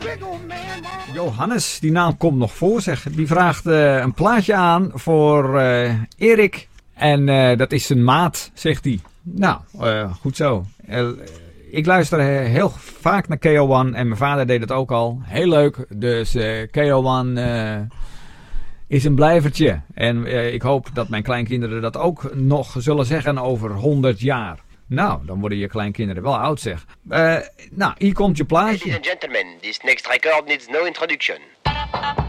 Johannes, die naam komt nog voor, zeg. Die vraagt een plaatje aan voor Erik. En dat is zijn maat, zegt hij. Nou, goed zo. Ik luister heel vaak naar KO1 en mijn vader deed het ook al. Heel leuk. Dus KO1 is een blijvertje. En ik hoop dat mijn kleinkinderen dat ook nog zullen zeggen over 100 jaar. Nou, dan worden je kleinkinderen wel oud, zeg. Nou, hier komt je plaatje. Ladies and gentlemen, this next record needs no introduction.